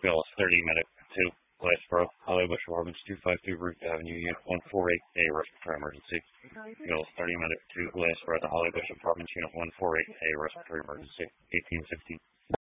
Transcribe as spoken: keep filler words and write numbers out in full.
Gullis thirty Medic two, Glassboro, Holly Bush Apartments, two five two Root Avenue, Unit one forty-eight A, respiratory emergency. Gullis thirty Medic two, Glassboro, the Holly Bush Apartments, Unit one forty-eight A, respiratory emergency, eighteen sixty.